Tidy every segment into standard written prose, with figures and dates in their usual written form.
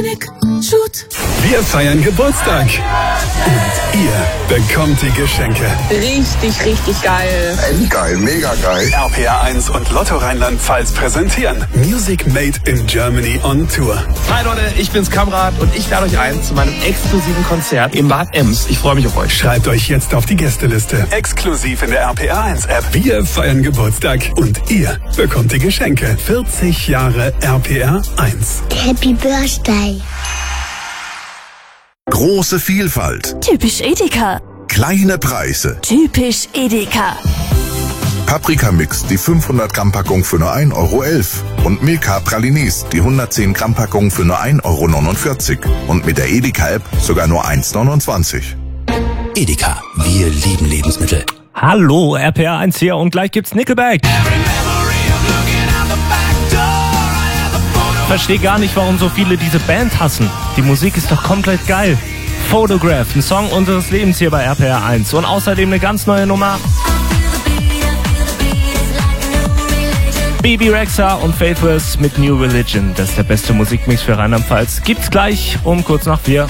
Wir feiern Geburtstag. Und ihr bekommt die Geschenke. Richtig, richtig geil. Endgeil, mega geil. RPR1 und Lotto Rheinland-Pfalz präsentieren Music Made in Germany on Tour. Hi Leute, ich bin's Kamrat und ich lade euch ein zu meinem exklusiven Konzert in Bad Ems. Ich freue mich auf euch. Schreibt euch jetzt auf die Gästeliste. Exklusiv in der RPR1-App. Wir feiern Geburtstag und ihr bekommt die Geschenke. 40 Jahre RPR1. Happy Birthday. Große Vielfalt. Typisch Edeka. Kleine Preise. Typisch Edeka. Paprika-Mix, die 500 Gramm Packung für nur 1,11 €. Und Milka Pralinis, die 110 Gramm Packung für nur 1,49 €. Und mit der Edeka-App sogar nur 1,29 €. Edeka, wir lieben Lebensmittel. Hallo, RPR1 hier und gleich gibt's Nickelback. Verstehe gar nicht, warum so viele diese Band hassen. Die Musik ist doch komplett geil. Photograph, ein Song unseres Lebens hier bei RPR1 und außerdem eine ganz neue Nummer. Bebe Rexha und Faithless mit New Religion. Das ist der beste Musikmix für Rheinland-Pfalz. Gibt's gleich um kurz nach 4.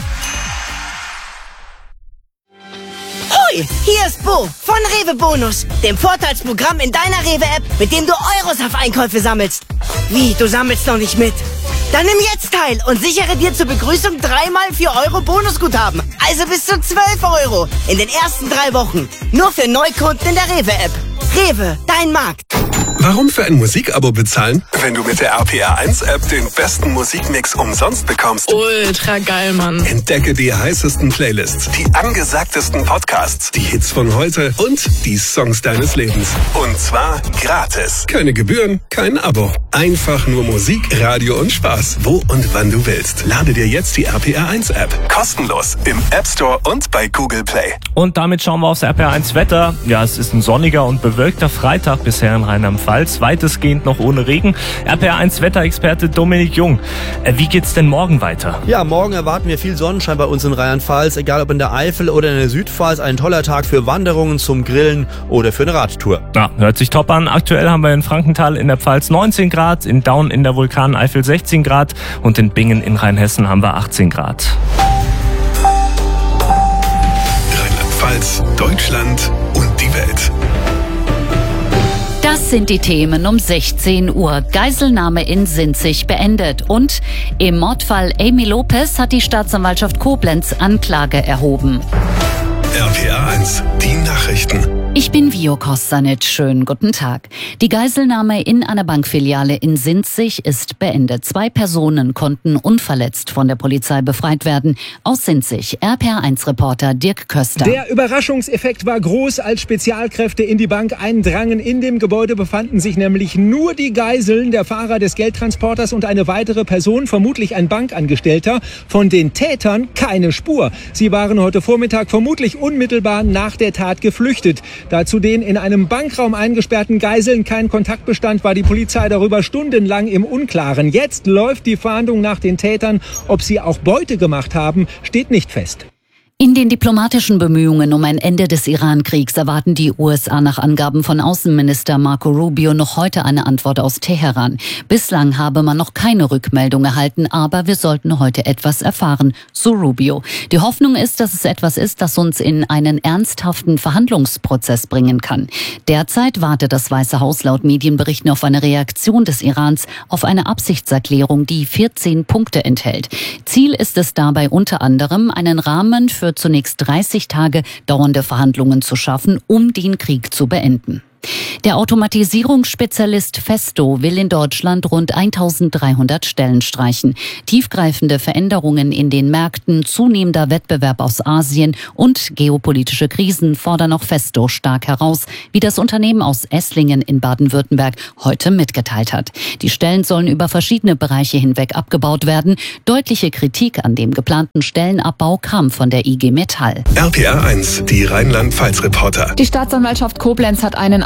Hoi, hier ist Bo von Rewe Bonus, dem Vorteilsprogramm in deiner Rewe-App, mit dem du Euros auf Einkäufe sammelst. Wie, du sammelst noch nicht mit? Dann nimm jetzt teil und sichere dir zur Begrüßung 3x 4 € Bonusguthaben. Also bis zu 12 € in den ersten 3 Wochen. Nur für Neukunden in der Rewe-App. Rewe, dein Markt. Warum für ein Musikabo bezahlen, wenn du mit der RPR1-App den besten Musikmix umsonst bekommst? Ultra geil, Mann. Entdecke die heißesten Playlists, die angesagtesten Podcasts, die Hits von heute und die Songs deines Lebens. Und zwar gratis. Keine Gebühren, kein Abo. Einfach nur Musik, Radio und Spaß. Wo und wann du willst. Lade dir jetzt die RPR1-App. Kostenlos im App Store und bei Google Play. Und damit schauen wir aufs RPR1 Wetter. Ja, es ist ein sonniger und bewölkter Freitag bisher in Rheinland-Pfalz. Weitestgehend noch ohne Regen. RPR1 Wetterexperte Dominik Jung. Wie geht's denn morgen weiter? Ja, morgen erwarten wir viel Sonnenschein bei uns in Rheinland-Pfalz. Egal ob in der Eifel oder in der Südpfalz. Ein toller Tag für Wanderungen, zum Grillen oder für eine Radtour. Ja, hört sich top an. Aktuell haben wir in Frankenthal in der Pfalz 19 Grad, in Daun in der Vulkaneifel 16 Grad und in Bingen in Rheinhessen haben wir 18 Grad. Rheinland-Pfalz, Deutschland und die Welt. Das sind die Themen um 16 Uhr. Geiselnahme in Sinzig beendet. Und im Mordfall Amy Lopez hat die Staatsanwaltschaft Koblenz Anklage erhoben. RPR1, die Nachrichten. Ich bin Vio Kostanic. Schönen guten Tag. Die Geiselnahme in einer Bankfiliale in Sinzig ist beendet. 2 Personen konnten unverletzt von der Polizei befreit werden. Aus Sinzig, RPR1-Reporter Dirk Köster. Der Überraschungseffekt war groß, als Spezialkräfte in die Bank eindrangen. In dem Gebäude befanden sich nämlich nur die Geiseln, der Fahrer des Geldtransporters und eine weitere Person, vermutlich ein Bankangestellter. Von den Tätern keine Spur. Sie waren heute Vormittag vermutlich unmittelbar nach der Tat geflüchtet. Da zu den in einem Bankraum eingesperrten Geiseln kein Kontakt bestand, war die Polizei darüber stundenlang im Unklaren. Jetzt läuft die Fahndung nach den Tätern. Ob sie auch Beute gemacht haben, steht nicht fest. In den diplomatischen Bemühungen um ein Ende des Iran-Kriegs erwarten die USA nach Angaben von Außenminister Marco Rubio noch heute eine Antwort aus Teheran. Bislang habe man noch keine Rückmeldung erhalten, aber wir sollten heute etwas erfahren, so Rubio. Die Hoffnung ist, dass es etwas ist, das uns in einen ernsthaften Verhandlungsprozess bringen kann. Derzeit wartet das Weiße Haus laut Medienberichten auf eine Reaktion des Irans auf eine Absichtserklärung, die 14 Punkte enthält. Ziel ist es dabei unter anderem, einen Rahmen für zunächst 30 Tage dauernde Verhandlungen zu schaffen, um den Krieg zu beenden. Der Automatisierungsspezialist Festo will in Deutschland rund 1300 Stellen streichen. Tiefgreifende Veränderungen in den Märkten, zunehmender Wettbewerb aus Asien und geopolitische Krisen fordern auch Festo stark heraus, wie das Unternehmen aus Esslingen in Baden-Württemberg heute mitgeteilt hat. Die Stellen sollen über verschiedene Bereiche hinweg abgebaut werden. Deutliche Kritik an dem geplanten Stellenabbau kam von der IG Metall. RPR1, die Rheinland-Pfalz-Reporter. Die Staatsanwaltschaft Koblenz hat einen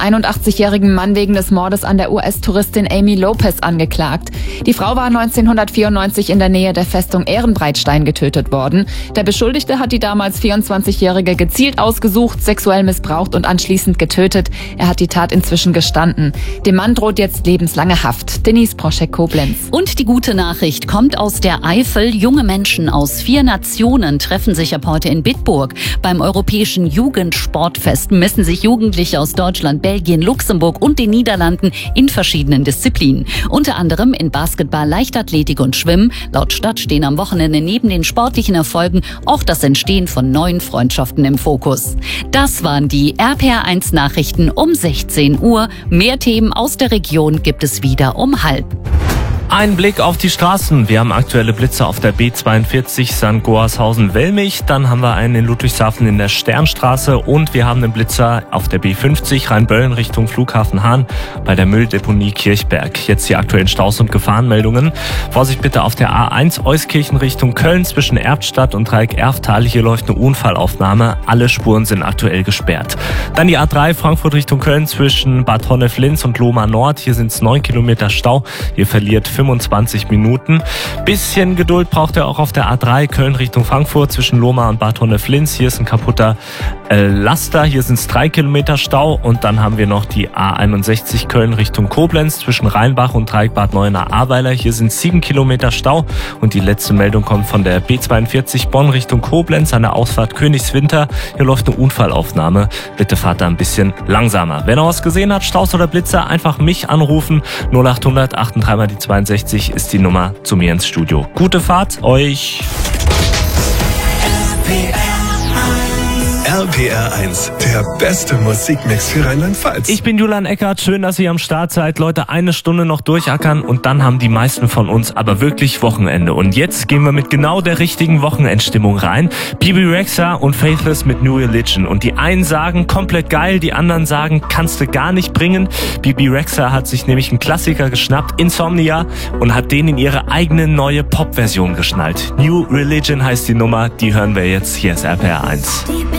81-jährigen Mann wegen des Mordes an der US-Touristin Amy Lopez angeklagt. Die Frau war 1994 in der Nähe der Festung Ehrenbreitstein getötet worden. Der Beschuldigte hat die damals 24-Jährige gezielt ausgesucht, sexuell missbraucht und anschließend getötet. Er hat die Tat inzwischen gestanden. Dem Mann droht jetzt lebenslange Haft. Denise Proschek-Koblenz. Und die gute Nachricht kommt aus der Eifel. Junge Menschen aus 4 Nationen treffen sich ab heute in Bitburg. Beim Europäischen Jugendsportfest messen sich Jugendliche aus Deutschland, Belgien, Luxemburg und den Niederlanden in verschiedenen Disziplinen. Unter anderem in Basketball, Leichtathletik und Schwimmen. Laut Stadt stehen am Wochenende neben den sportlichen Erfolgen auch das Entstehen von neuen Freundschaften im Fokus. Das waren die RPR1 Nachrichten um 16 Uhr. Mehr Themen aus der Region gibt es wieder um 12:30. Ein Blick auf die Straßen. Wir haben aktuelle Blitze auf der B42 St. Goarshausen-Wellmich. Dann haben wir einen in Ludwigshafen in der Sternstraße. Und wir haben einen Blitzer auf der B50 Rheinböllen Richtung Flughafen Hahn bei der Mülldeponie Kirchberg. Jetzt die aktuellen Staus- und Gefahrenmeldungen. Vorsicht bitte auf der A1 Euskirchen Richtung Köln zwischen Erbstadt und Dreieck-Erftal. Hier läuft eine Unfallaufnahme. Alle Spuren sind aktuell gesperrt. Dann die A3 Frankfurt Richtung Köln zwischen Bad Honnef-Linz und Lohmar Nord. Hier sind es 9 Kilometer Stau. Hier verliert 25 Minuten. Bisschen Geduld braucht er auch auf der A3 Köln Richtung Frankfurt zwischen Lohmar und Bad Honnef-Linz. Hier ist ein kaputter Laster. Hier sind es 3 Kilometer Stau. Und dann haben wir noch die A61 Köln Richtung Koblenz zwischen Rheinbach und Dreieck Bad Neuenahr-Ahrweiler. Hier sind 7 Kilometer Stau. Und die letzte Meldung kommt von der B42 Bonn Richtung Koblenz an der Ausfahrt Königswinter. Hier läuft eine Unfallaufnahme. Bitte fahrt da ein bisschen langsamer. Wer noch was gesehen hat, Staus oder Blitzer, einfach mich anrufen. 0800 83 mal die 62 ist die Nummer zu mir ins Studio. Gute Fahrt euch. RPR1, der beste Musikmix für Rheinland-Pfalz. Ich bin Julian Eckert, schön, dass ihr am Start seid. Leute, eine Stunde noch durchackern und dann haben die meisten von uns aber wirklich Wochenende. Und jetzt gehen wir mit genau der richtigen Wochenendstimmung rein. Bebe Rexha und Faithless mit New Religion. Und die einen sagen, komplett geil, die anderen sagen, kannst du gar nicht bringen. Bebe Rexha hat sich nämlich einen Klassiker geschnappt, Insomnia, und hat den in ihre eigene neue Pop-Version geschnallt. New Religion heißt die Nummer, die hören wir jetzt. Hier ist RPR1.